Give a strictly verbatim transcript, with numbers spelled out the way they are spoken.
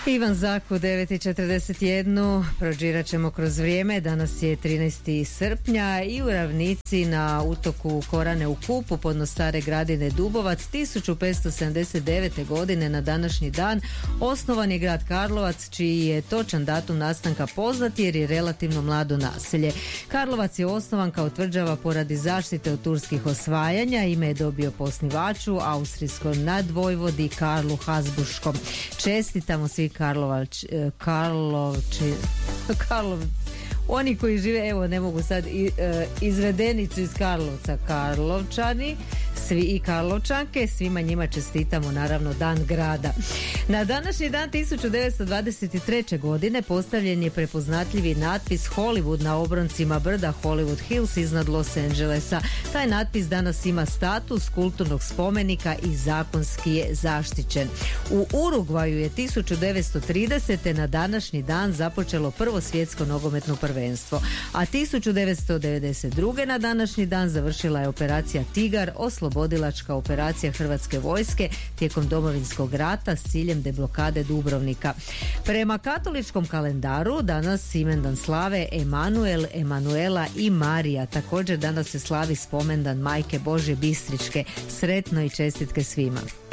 Ivan Zaku, devet i četrdeset jedan, prođirat ćemo kroz vrijeme. Danas je trinaesti srpnja i u ravnici na utoku Korane u Kupu podno Stare Gradine Dubovac tisuću petsto sedamdeset devete. godine na današnji dan osnovan je grad Karlovac, čiji je točan datum nastanka poznat jer je relativno mlado naselje. Karlovac je osnovan kao tvrđava poradi zaštite od turskih osvajanja. Ime je dobio po osnivaču, austrijskom nadvojvodi Karlu Habsburškom. Čestitamo svi Karlovač, Karlovči, Karlovci, oni koji žive, evo ne mogu sad, izvedenicu iz Karlovca, Karlovčani, svi i Karlovčanke, svima njima čestitamo naravno Dan grada. Na današnji dan tisuću devetsto dvadeset treće. godine postavljen je prepoznatljivi natpis Hollywood na obroncima brda Hollywood Hills iznad Los Angelesa. Taj natpis danas ima status kulturnog spomenika i zakonski je zaštićen. U Urugvaju je tisuću devetsto tridesete. na današnji dan započelo prvo svjetsko nogometno prvenstvo, a tisuću devetsto devedeset druge. na današnji dan završila je operacija Tigar, oslobodilačka operacija Hrvatske vojske tijekom Domovinskog rata s ciljem deblokade Dubrovnika. Prema katoličkom kalendaru danas imendan slave Emanuel, Emanuela i Marija. Također danas se slavi spomendan Majke Božje Bistričke. Sretno i čestitke svima.